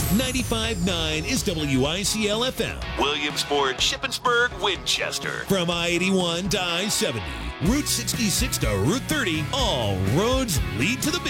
95.9 is WICL FM. Williamsport, Shippensburg, Winchester. From I-81 to I-70, Route 66 to Route 30, all roads lead to the